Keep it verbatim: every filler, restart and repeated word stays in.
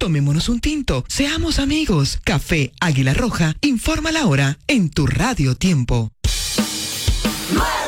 Tomémonos un tinto, seamos amigos. Café Águila Roja, informa la hora en tu Radio Tiempo. Nueva